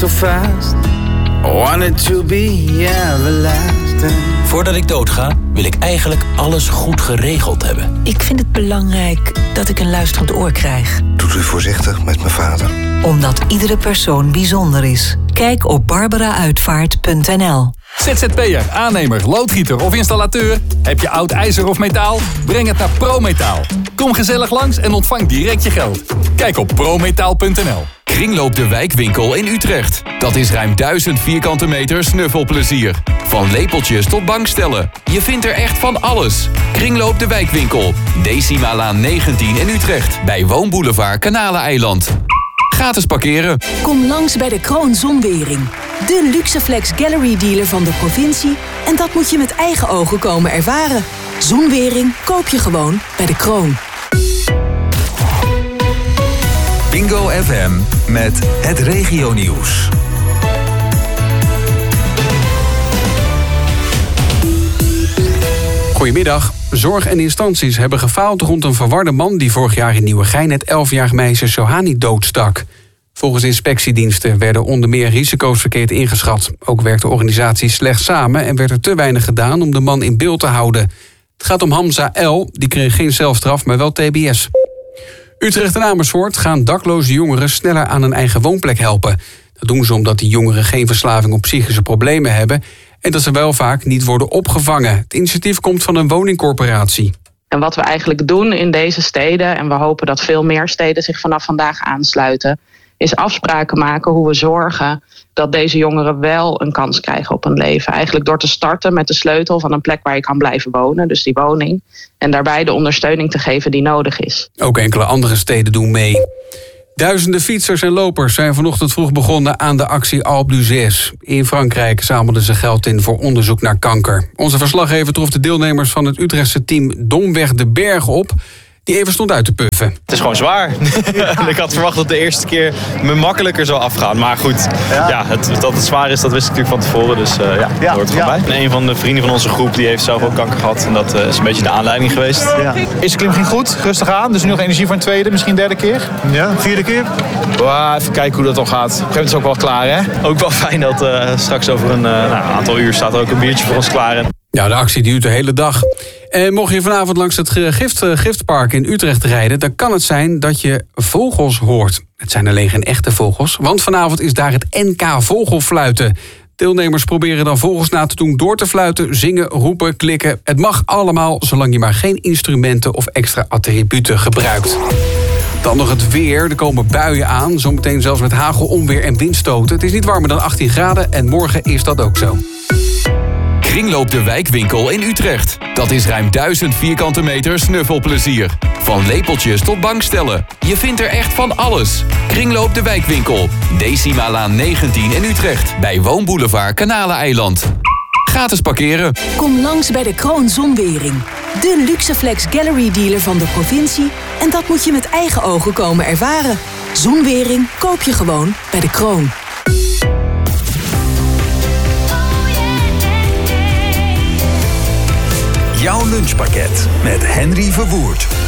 so fast. I want it to be everlasting. Voordat ik doodga, wil ik eigenlijk alles goed geregeld hebben. Ik vind het belangrijk dat ik een luisterend oor krijg. Doet u voorzichtig met mijn vader. Omdat iedere persoon bijzonder is. Kijk op barbarauitvaart.nl. ZZP'er, aannemer, loodgieter of installateur. Heb je oud ijzer of metaal? Breng het naar ProMetaal. Kom gezellig langs en ontvang direct je geld. Kijk op prometaal.nl. Kringloop de Wijkwinkel in Utrecht. Dat is ruim 1000 vierkante meter snuffelplezier. Van lepeltjes tot bankstellen. Je vindt er echt van alles. Kringloop de Wijkwinkel. Decimalaan 19 in Utrecht. Bij Woonboulevard Kanaleneiland. Gratis parkeren. Kom langs bij de Kroon Zonwering. De Luxeflex Gallery dealer van de provincie. En dat moet je met eigen ogen komen ervaren. Zonwering koop je gewoon bij de Kroon. Bingo FM met het regionieuws. Goedemiddag. Zorg en instanties hebben gefaald rond een verwarde man die vorig jaar in Nieuwegein het 11-jarig meisje Sohani doodstak. Volgens inspectiediensten werden onder meer risico's verkeerd ingeschat. Ook werkte de organisatie slecht samen en werd er te weinig gedaan om de man in beeld te houden. Het gaat om Hamza L. Die kreeg geen zelfstraf, maar wel TBS. Utrecht en Amersfoort gaan dakloze jongeren sneller aan een eigen woonplek helpen. Dat doen ze omdat die jongeren geen verslaving of psychische problemen hebben en dat ze wel vaak niet worden opgevangen. Het initiatief komt van een woningcorporatie. En wat we eigenlijk doen in deze steden, en we hopen dat veel meer steden zich vanaf vandaag aansluiten, is afspraken maken hoe we zorgen dat deze jongeren wel een kans krijgen op een leven. Eigenlijk door te starten met de sleutel van een plek waar je kan blijven wonen, dus die woning. En daarbij de ondersteuning te geven die nodig is. Ook enkele andere steden doen mee. Duizenden fietsers en lopers zijn vanochtend vroeg begonnen aan de actie Alpe d'Huez. In Frankrijk zamelden ze geld in voor onderzoek naar kanker. Onze verslaggever trof de deelnemers van het Utrechtse team Domweg de Berg op, die even stond uit te puffen. Het is gewoon zwaar. Ja. Ik had verwacht dat de eerste keer me makkelijker zou afgaan. Maar goed, dat het zwaar is, dat wist ik natuurlijk van tevoren. Dus dat hoort er gewoon bij. En een van de vrienden van onze groep die heeft zelf ook kanker gehad. En dat is een beetje de aanleiding geweest. Ja. Eerste klim ging goed, rustig aan. Dus nu nog energie voor een tweede, misschien derde keer. Ja, vierde keer. Even kijken hoe dat al gaat. Op een gegeven moment is het ook wel klaar, hè? Ook wel fijn dat straks over een aantal uur staat er ook een biertje voor ons klaar. Ja, de actie duurt de hele dag. En mocht je vanavond langs het giftpark in Utrecht rijden, dan kan het zijn dat je vogels hoort. Het zijn alleen geen echte vogels, want vanavond is daar het NK Vogelfluiten. Deelnemers proberen dan vogels na te doen door te fluiten, zingen, roepen, klikken. Het mag allemaal, zolang je maar geen instrumenten of extra attributen gebruikt. Dan nog het weer. Er komen buien aan, zometeen zelfs met hagel, onweer en windstoten. Het is niet warmer dan 18 graden en morgen is dat ook zo. Kringloop de Wijkwinkel in Utrecht. Dat is ruim 1000 vierkante meter snuffelplezier. Van lepeltjes tot bankstellen. Je vindt er echt van alles. Kringloop de Wijkwinkel. Decimalaan 19 in Utrecht. Bij Woonboulevard Kanaleneiland. Gratis parkeren. Kom langs bij de Kroon Zonwering. De Luxeflex Gallery dealer van de provincie. En dat moet je met eigen ogen komen ervaren. Zonwering koop je gewoon bij de Kroon. Jouw lunchpakket met Henry Verwoerd.